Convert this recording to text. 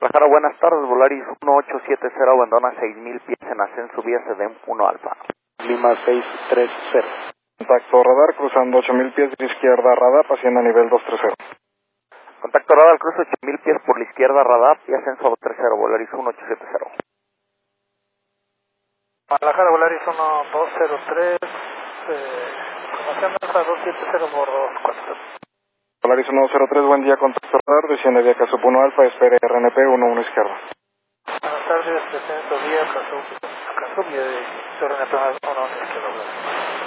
Guadalajara, buenas tardes, Volaris 1870, abandona 6000 pies en ascenso vía SEDEM 1 Alfa. Lima 630. Contacto radar, cruzando 8000 pies de izquierda, radar, haciendo a nivel 230. Contacto radar, cruzo 8000 pies por la izquierda, radar y ascenso a 230, Volaris 1870. Guadalajara, Volaris 1203, información alfa 270 por 24. Volaris 103, buen día, contacto radar, desciende vía Casub 1 Alfa, espere RNP 11 izquierda. Buenas tardes, descenso vía Casub, vía de RNP 11 izquierda.